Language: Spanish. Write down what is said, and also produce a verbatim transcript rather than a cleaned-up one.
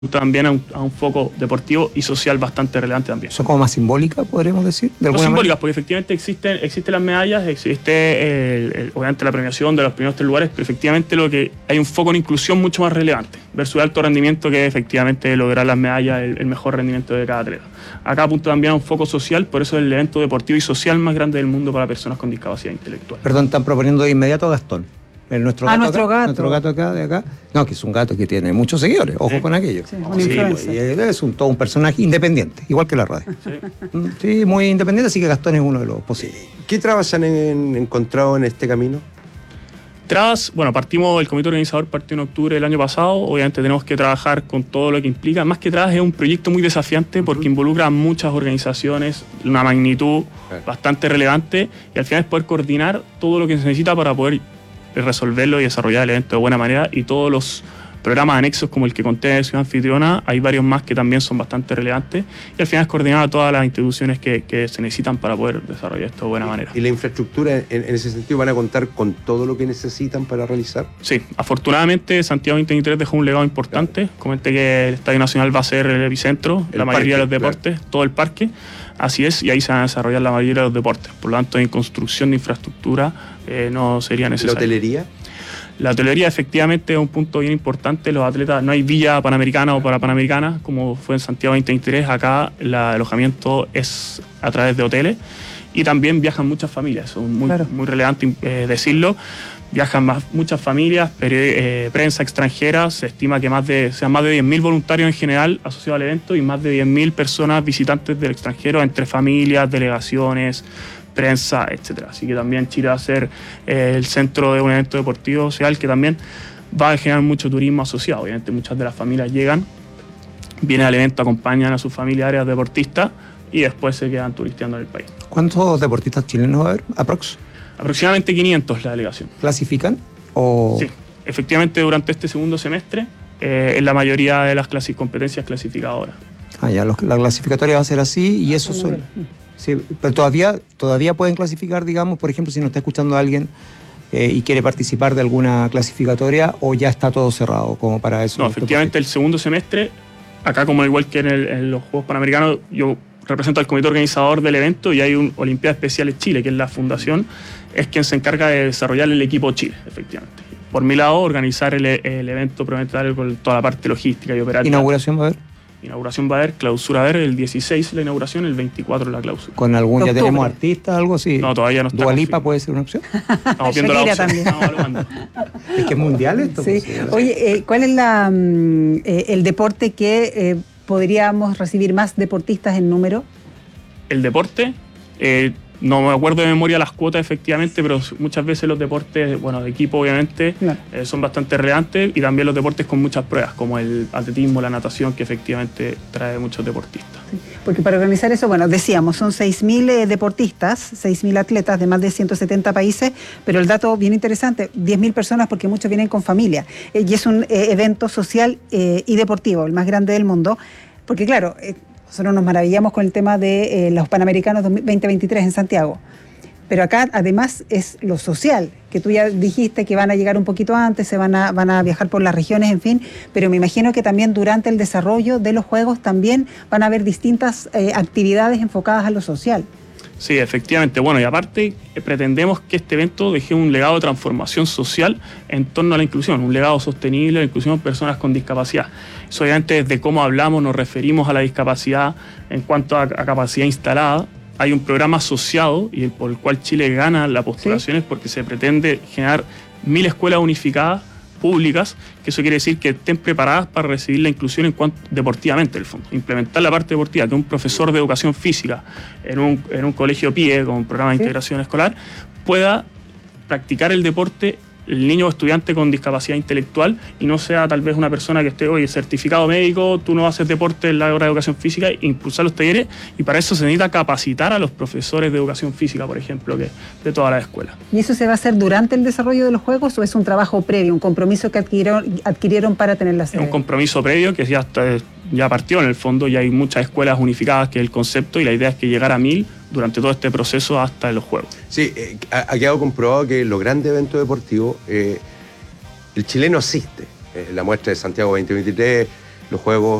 también a un, a un foco deportivo y social bastante relevante también. ¿Son como más simbólicas, podríamos decir? De no simbólicas, porque efectivamente existen, existen las medallas, existe el, el, obviamente la premiación de los primeros tres lugares, pero efectivamente lo que hay un foco en inclusión mucho más relevante versus el alto rendimiento, que efectivamente lograr las medallas, el, el mejor rendimiento de cada atleta. Acá apunta también a un foco social, por eso es el evento deportivo y social más grande del mundo para personas con discapacidad intelectual. Perdón, están proponiendo de inmediato a Gastón. El nuestro ah, gato nuestro acá, gato. Nuestro gato acá, de acá. No, que es un gato que tiene muchos seguidores. Ojo sí. con aquello. Sí, un sí, y es un, todo un personaje independiente, igual que la radio. Sí. sí, muy independiente, así que Gastón es uno de los posibles. ¿Qué trabas han en, encontrado en este camino? Trabas, bueno, partimos, el comité organizador partió en octubre del año pasado. Obviamente tenemos que trabajar con todo lo que implica. Más que trabas, es un proyecto muy desafiante porque uh-huh. involucra a muchas organizaciones, una magnitud claro. bastante relevante, y al final es poder coordinar todo lo que se necesita para poder resolverlo y desarrollar el evento de buena manera, y todos los programas anexos como el que conté de Ciudad Anfitriona, hay varios más que también son bastante relevantes, y al final es coordinar a todas las instituciones que, que se necesitan para poder desarrollar esto de buena manera. ¿Y la infraestructura en, en ese sentido van a contar con todo lo que necesitan para realizar? Sí, afortunadamente Santiago veinte veintitrés dejó un legado importante. Claro. Comenté que el Estadio Nacional va a ser el epicentro, el la parque, mayoría de los deportes, claro. todo el parque. Así es, y ahí se van a desarrollar la mayoría de los deportes. Por lo tanto, en construcción de infraestructura eh, no sería necesario. ¿La hotelería? La hotelería efectivamente es un punto bien importante. Los atletas, no hay villa panamericana o para panamericana, como fue en Santiago veinte veintitrés. Acá el alojamiento es a través de hoteles, y también viajan muchas familias. Es muy, claro. muy relevante eh, decirlo. Viajan más, muchas familias, eh, prensa extranjera. Se estima que más de, sean más de diez mil voluntarios en general asociados al evento, y más de diez mil personas visitantes del extranjero, entre familias, delegaciones, prensa, etcétera. Así que también Chile va a ser eh, el centro de un evento deportivo social que también va a generar mucho turismo asociado. Obviamente muchas de las familias llegan, vienen al evento, acompañan a sus familiares deportistas y después se quedan turisteando en el país. ¿Cuántos deportistas chilenos va a haber? ¿Aprox? Aproximadamente quinientos la delegación. ¿Clasifican? O... Sí, efectivamente durante este segundo semestre eh, en la mayoría de las clasi- competencias clasificadoras. Ah, ya, los, la clasificatoria va a ser así, y eso son... Sí, pero todavía, todavía pueden clasificar, digamos, por ejemplo, si nos está escuchando alguien eh, y quiere participar de alguna clasificatoria, o ya está todo cerrado como para eso. No, efectivamente el segundo semestre, acá como igual que en, el, en los Juegos Panamericanos, yo represento al comité organizador del evento, y hay un Olimpiadas Especiales Chile, que es la fundación, es quien se encarga de desarrollar el equipo Chile, efectivamente. Por mi lado, organizar el, el evento, prometer con toda la parte logística y operativa. ¿Inauguración va a haber? Inauguración va a haber, clausura va a haber el dieciséis la inauguración, el veinticuatro la clausura. ¿Con algún, ya tenemos artistas, algo así? No, todavía no está. ¿Dua Lipa puede ser una opción? Estamos viendo la opción. Estamos evaluando. Es que es mundial esto. Sí. Pues, Oye, eh, ¿cuál es la, eh, el deporte que eh, podríamos recibir más deportistas en número? El deporte, eh, no me acuerdo de memoria las cuotas efectivamente, pero muchas veces los deportes, bueno, de equipo obviamente, claro. eh, son bastante relevantes, y también los deportes con muchas pruebas, como el atletismo, la natación, que efectivamente trae muchos deportistas. Sí, porque para organizar eso, bueno, decíamos, son seis mil eh, deportistas, seis mil atletas de más de ciento setenta países, pero el dato bien interesante, diez mil personas, porque muchos vienen con familia, eh, y es un eh, evento social eh, y deportivo, el más grande del mundo, porque claro... Eh, Nosotros nos maravillamos con el tema de eh, los Panamericanos veinte veintitrés en Santiago. Pero acá además es lo social, que tú ya dijiste que van a llegar un poquito antes, se van a, van a viajar por las regiones, en fin, pero me imagino que también durante el desarrollo de los Juegos también van a haber distintas eh, actividades enfocadas a lo social. Sí, efectivamente. Bueno, y aparte eh, pretendemos que este evento deje un legado de transformación social en torno a la inclusión, un legado sostenible de la inclusión de personas con discapacidad. Eso obviamente desde cómo hablamos, nos referimos a la discapacidad en cuanto a, a capacidad instalada. Hay un programa asociado y el, por el cual Chile gana las postulaciones, ¿sí? Porque se pretende generar mil escuelas unificadas públicas, que eso quiere decir que estén preparadas para recibir la inclusión en cuanto deportivamente, el fondo. Implementar la parte deportiva, que un profesor de educación física en un, en un colegio P I E, con un programa de ¿sí? integración escolar, pueda practicar el deporte el niño o estudiante con discapacidad intelectual, y no sea tal vez una persona que esté, oye, certificado médico, tú no haces deporte en la hora de educación física, e impulsar los talleres, y para eso se necesita capacitar a los profesores de educación física, por ejemplo, que de todas las escuelas. ¿Y eso se va a hacer durante el desarrollo de los Juegos o es un trabajo previo, un compromiso que adquirieron, adquirieron para tener la sede? Es un compromiso previo que ya, está, ya partió en el fondo, y hay muchas escuelas unificadas, que es el concepto, y la idea es que llegar a mil durante todo este proceso hasta los Juegos. Sí, eh, ha, ha quedado comprobado que en los grandes eventos deportivos eh, el chileno asiste. Eh, la muestra de Santiago veinte veintitrés los Juegos